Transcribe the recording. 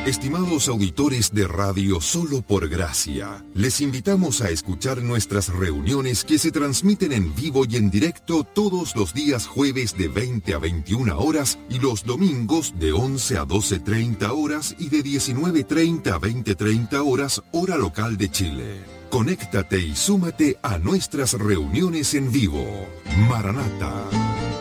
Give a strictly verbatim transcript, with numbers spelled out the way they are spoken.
Estimados auditores de Radio Solo por Gracia, les invitamos a escuchar nuestras reuniones que se transmiten en vivo y en directo todos los días jueves de veinte a veintiuna horas y los domingos de once a doce treinta horas y de diecinueve treinta a veinte treinta horas, hora local de Chile. Conéctate y súmate a nuestras reuniones en vivo. Maranata.